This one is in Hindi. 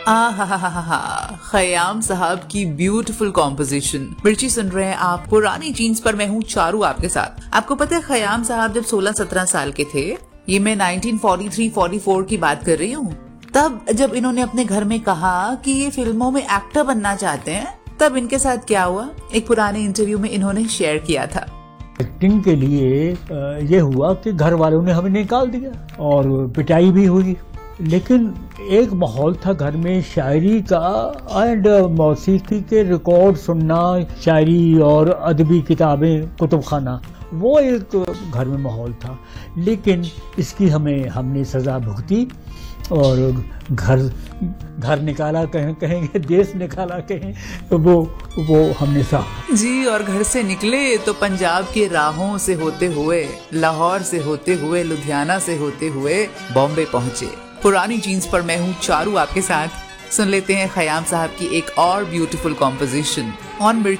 खयाम साहब की ब्यूटीफुल कॉम्पोजिशन। मिर्ची सुन रहे हैं आप पुरानी जीन्स पर, मैं हूँ चारू आपके साथ। आपको पता है खयाम साहब जब 16-17 साल के थे, ये मैं 1943-44 की बात कर रही हूँ, तब जब इन्होंने अपने घर में कहा कि ये फिल्मों में एक्टर बनना चाहते हैं, तब इनके साथ क्या हुआ एक पुराने इंटरव्यू में इन्होंने शेयर किया था। एक्टिंग के लिए ये हुआ कि घर वालों ने हमें निकाल दिया और पिटाई भी हुई, लेकिन एक माहौल था घर में शायरी का एंड मौसीकी के रिकॉर्ड सुनना, शायरी और अदबी किताबें, कुतुब खाना, वो एक घर में माहौल था। लेकिन इसकी हमने सज़ा भुगती और घर निकाला कहेंगे, देश निकाला कहें, तो वो हमने सहा जी। और घर से निकले तो पंजाब के राहों से होते हुए, लाहौर से होते हुए, लुधियाना से होते हुए बॉम्बे पहुंचे। पुरानी जीन्स पर मैं हूँ चारू आपके साथ। सुन लेते हैं खयाम साहब की एक और ब्यूटीफुल कॉम्पोजिशन ऑन मिर्ची।